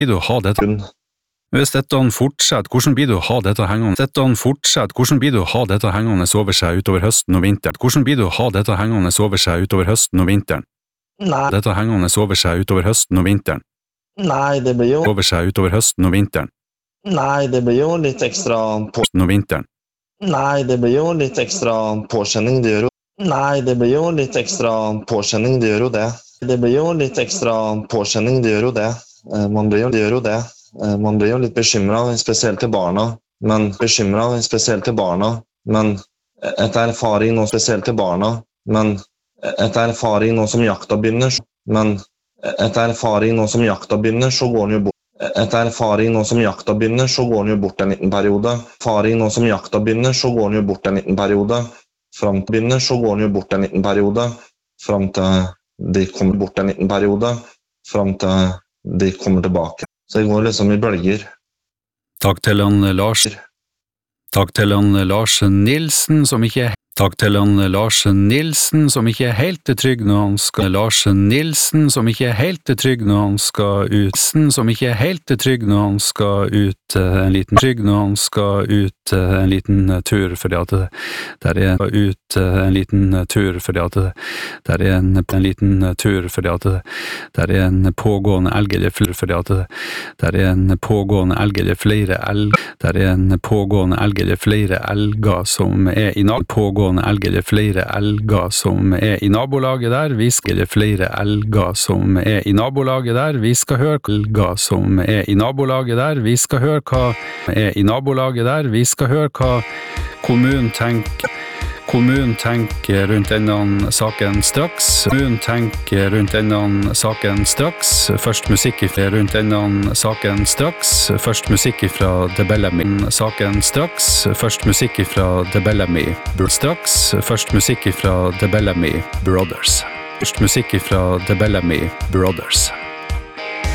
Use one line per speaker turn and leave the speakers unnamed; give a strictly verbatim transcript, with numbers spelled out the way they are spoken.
Blir du å ha dette? Hvis dette fortsetter, hvordan blir du å ha dette hengende? Hvis dette fortsetter, hvordan blir du å ha dette hengende over seg utover høsten og vinteren? Hvordan blir du å ha dette hengende over seg utover høsten og vinteren?
Nei.
Dette hengende over seg utover høsten og vinteren?
Nei, det blir jo
Over seg utover høsten og vinteren?
Nei, det blir jo litt ekstra på...
Høsten og vinteren?
Nei, det blir jo litt ekstra påkjenning, det gjør jo Nei, det blir jo litt ekstra påkjenning, det gjør jo det. Det blir jo litt ekstra påkjenning, det gjør jo det. Eh, Man blir jo, det gjør jo det. Eh, Man blir jo litt bekymret, spesielt til barna. Men bekymret, spesielt til barna. Men etter erfaring nå, spesielt til barna. Men etter erfaring nå som jakta begynner, men etter erfaring nå som jakta begynner, så går den jo bort. Etter erfaring nå som jakta begynner, så går den jo bort en liten periode. Erfaring nå som jakta begynner, så går den jo bort en liten periode. Fram til begynner, så går den jo bort en liten periode. Fram til de kommer bort en liten periode. Fram til de kommer tilbake. Så det går liksom i bølger.
Takk til han Lars. Takk til han Lars Nilsen, som ikke Takk til han Lars Nilsen, som ikke er helt trygg når han skal Lars Nilsen, som ikke er helt trygg når han skal ut Som ikke er helt trygg når han skal ut en liten trygg når han skal ut en liten tur, fordi at det der er ut en liten tur, fordi at det der er en, en liten tur, fordi at det der er en pågående elg eller flere, fordi at det der er en pågående elg eller flere elg, der er en pågående elg eller flere elger som er i nab pågående elg eller flere elger som er i nabolaget der, vi skal eller flere elger som er i nabolaget der, vi skal høre elger som er i nabolaget der, vi skal høre hva er i nabolaget der, vi skal høre hva kommunen tenker Kommunen tenker rundt denne saken straks. Kommunen tenker rundt denne saken straks. Først musikk fra rundt denne saken straks. Først musikk fra The Bellamy. Saken straks. Først musikk fra The Bellamy. Straks. Først musikk fra The Bellamy Brothers. Først musikk fra The Bellamy Brothers.